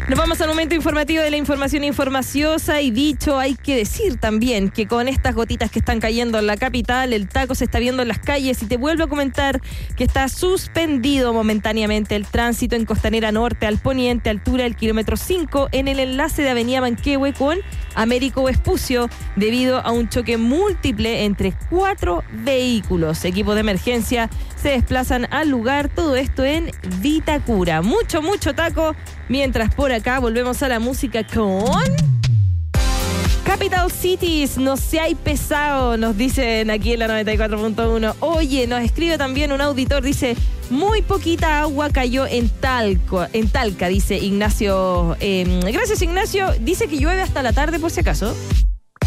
Nos vamos al momento informativo de la información informaciosa y dicho, hay que decir también que con estas gotitas que están cayendo en la capital, el taco se está viendo en las calles y te vuelvo a comentar que está suspendido momentáneamente el tránsito en Costanera Norte al Poniente, altura del kilómetro 5 en el enlace de Avenida Manquehue con Américo Vespucio debido a un choque múltiple entre 4 vehículos. Equipos de emergencia se desplazan al lugar, todo esto en Vitacura. Mucho taco. Mientras por acá volvemos a la música con Capital Cities, no seáis pesado, nos dicen aquí en la 94.1. Oye, nos escribe también un auditor, dice, muy poquita agua cayó en Talca, dice Ignacio. Gracias, Ignacio. Dice que llueve hasta la tarde por si acaso.